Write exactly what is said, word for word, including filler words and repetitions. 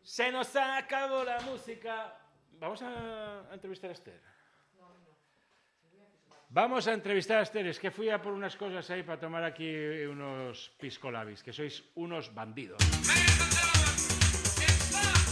Se nos acabó la música. Vamos a, a entrevistar a Esther. Vamos a entrevistar a Esther. Es que fui a por unas cosas ahí para tomar aquí unos piscolabis, que sois unos bandidos.